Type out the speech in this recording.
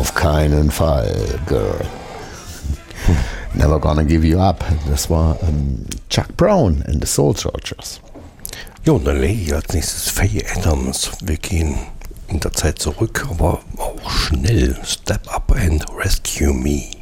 Auf keinen Fall, Girl. Never Gonna Give You Up. Das war Chuck Brown and the Soul Soldiers. Ja, und dann lege ich als nächstes Faye Adams. Wir gehen in der Zeit zurück, aber auch schnell. Step Up and Rescue Me.